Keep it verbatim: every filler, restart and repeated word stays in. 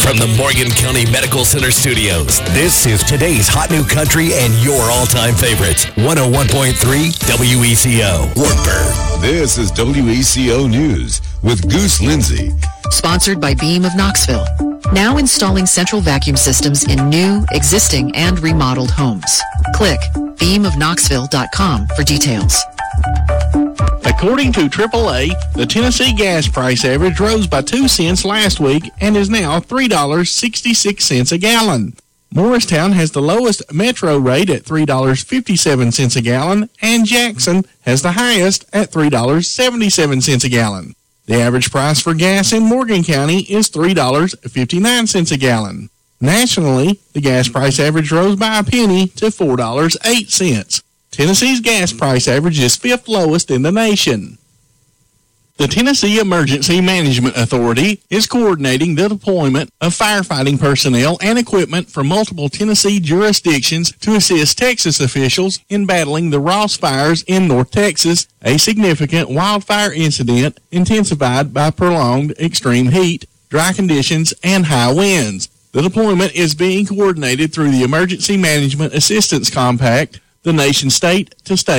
From the Morgan County Medical Center studios, this is today's hot new country and your all-time favorites. one oh one point three W E C O, Wartburg. This is W E C O News with Goose Lindsay. Sponsored by Beam of Knoxville. Now installing central vacuum systems in new, existing, and remodeled homes. Click beam of knoxville dot com for details. According to triple A, the Tennessee gas price average rose by two cents last week and is now three dollars and sixty-six cents a gallon. Morristown has the lowest metro rate at three dollars and fifty-seven cents a gallon, and Jackson has the highest at three dollars and seventy-seven cents a gallon. The average price for gas in Morgan County is three dollars and fifty-nine cents a gallon. Nationally, the gas price average rose by a penny to four dollars and eight cents. Tennessee's gas price average is fifth lowest in the nation. The Tennessee Emergency Management Authority is coordinating the deployment of firefighting personnel and equipment from multiple Tennessee jurisdictions to assist Texas officials in battling the Ross fires in North Texas, a significant wildfire incident intensified by prolonged extreme heat, dry conditions, and high winds. The deployment is being coordinated through the Emergency Management Assistance Compact, the nation's state-to-state